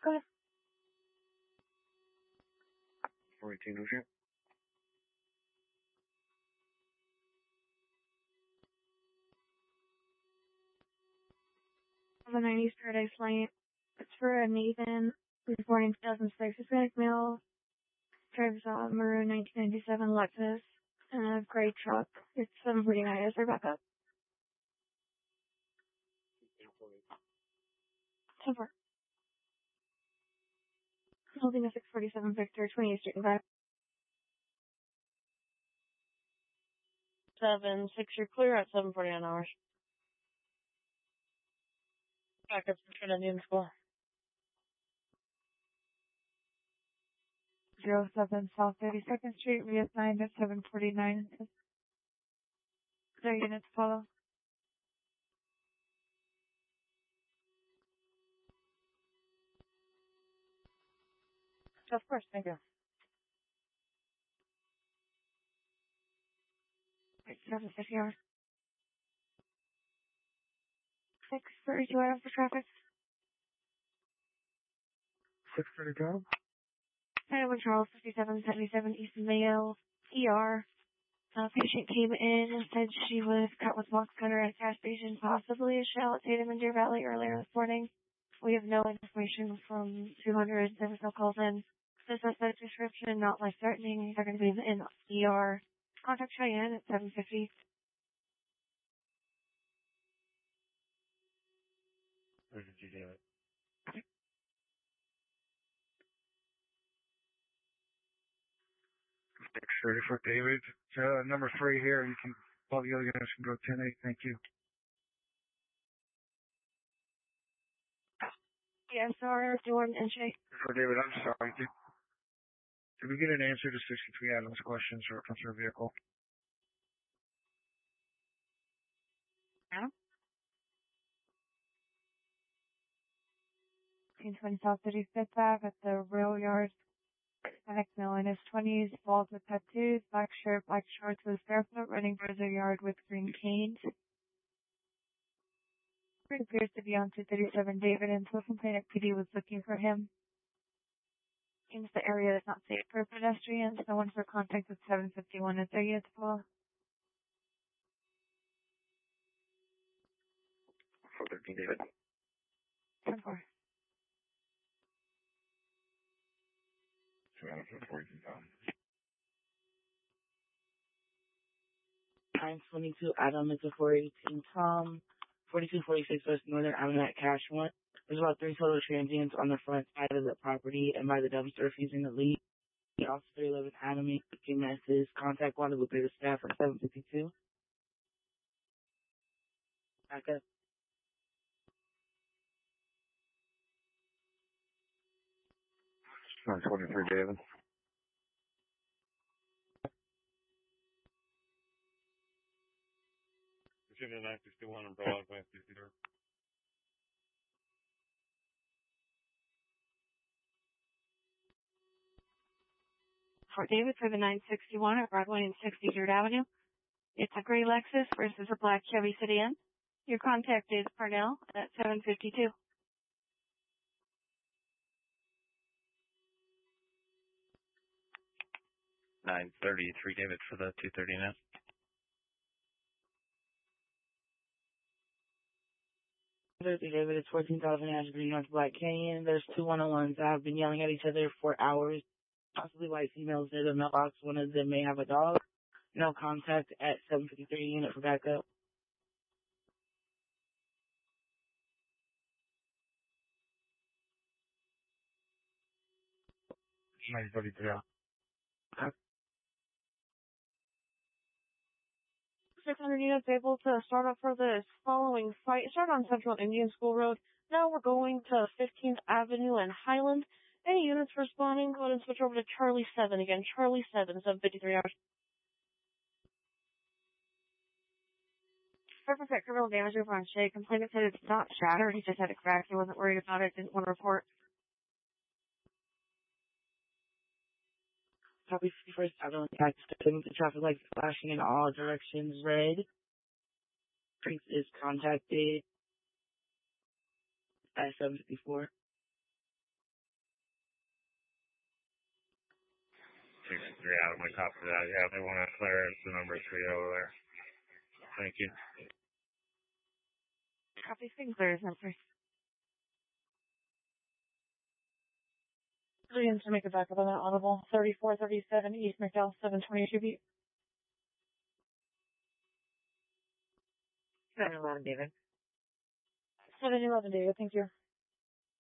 Go ahead. 418, no shit. 790 East Paradise Lane. It's for a Nathan, reporting 2006 Hispanic male, drives a maroon 1997 Lexus, and a gray truck. It's 749 as their backup. 10-4. Holding a 647 Victor, 28th Street and back. 7-6, you're clear at 7:49 hours. Backup for Indian School. 07 South 32nd Street, reassigned at 749. Their units follow. Of course, thank you. 750 hours. 632 items for traffic. 632? Item Charles, 5777 East Mayo, ER. Patient came in and said she was cut with box cutter at a gas station, possibly a shell at Tatum in Deer Valley earlier this morning. We have no information from 200. There was no calls in. The suspect description, not life-threatening. They're going to be in ER. Contact Cheyenne at 750. Where did you do it? 630 for David. Number 3 here. You can, all the other guys can go 10-8. Thank you. Yeah, sorry, Jordan and Shay. For David, I'm sorry. Did we get an answer to 63 Adams' questions or from your vehicle? Yeah. 1820 South 35th Ave at the rail yard. Hispanic male in his 20s, bald with tattoos, black shirt, black shorts, was barefoot, running through the yard with green canes. It appears to be on 237 David, and Wilson Planet PD was looking for him. Seems the area is not safe for pedestrians. No one for contact with 751 is there yet. Well, 413 David. 10-4. 922 Adam is a 418 Tom. 4246 West Northern Avenue at Cashmont. There's about 3 total transients on the front side of the property and by the dumpster refusing to leave. The officer 311 Adam making messes. Contact Guadalupe with staff at 752. Backup. 923 David. Virginia 961 and Broadway 53. Fort David for the 961 at Broadway and 63rd Avenue. It's a gray Lexus versus a black Chevy sedan. Your contact is Parnell at 752. 933 David for the 239. David, it's 14,000 Ashbury North Black Canyon. There's 2 101s that have been yelling at each other for hours. Possibly white females near the mailbox. One of them may have a dog. No contact at 753 unit for backup. 933. 600 units able to start up for this following fight. Start on Central Indian School Road. Now we're going to 15th Avenue and Highland. Any units responding, go ahead and switch over to Charlie 7 again. Charlie 7, 753 hours. Perfect criminal damage over on Shay. Complainant said it's not shattered. He just had a crack. He wasn't worried about it. Didn't want to report. Copy 51st Avenue tax stepping. The traffic lights flashing in all directions red. Prince is contacted at 754. Adam, I copy that. Yeah, they want to clear the number 3 over there. Thank you. Copy Sinclair's number. To make a backup on that audible. 3437 East McDowell, 722 feet. 711, David. 711, David. Thank you.